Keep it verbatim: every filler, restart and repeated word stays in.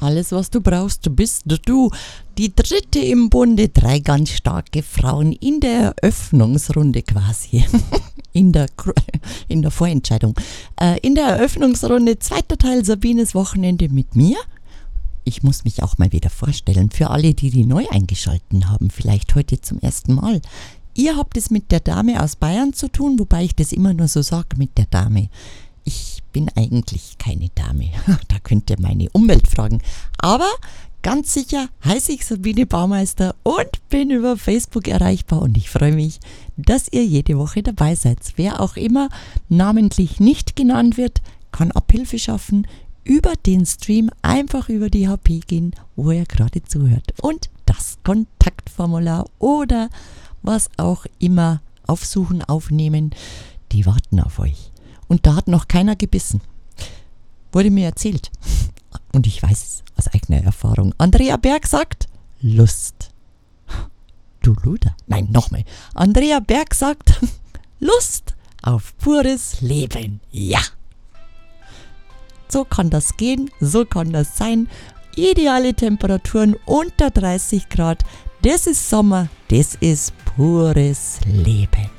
Alles, was du brauchst, bist du. Die dritte im Bunde, drei ganz starke Frauen in der Eröffnungsrunde quasi. In der, in der Vorentscheidung. Äh, in der Eröffnungsrunde, zweiter Teil Sabines Wochenende mit mir. Ich muss mich auch mal wieder vorstellen, für alle, die die neu eingeschalten haben, vielleicht heute zum ersten Mal. Ihr habt es mit der Dame aus Bayern zu tun, wobei ich das immer nur so sage mit der Dame. Ich bin eigentlich keine Dame. Da könnt ihr meine Umwelt fragen. Aber ganz sicher heiße ich Sabine Baumeister und bin über Facebook erreichbar. Und ich freue mich, dass ihr jede Woche dabei seid. Wer auch immer namentlich nicht genannt wird, kann Abhilfe schaffen. Über den Stream einfach über die H P gehen, wo ihr gerade zuhört. Und das Kontaktformular oder was auch immer aufsuchen, aufnehmen, die warten auf euch. Und da hat noch keiner gebissen. Wurde mir erzählt. Und ich weiß es aus eigener Erfahrung. Andrea Berg sagt, Lust. Du Luder. Nein, nochmal. Andrea Berg sagt, Lust auf pures Leben. Ja. So kann das gehen, so kann das sein. Ideale Temperaturen unter dreißig Grad. Das ist Sommer, das ist pures Leben.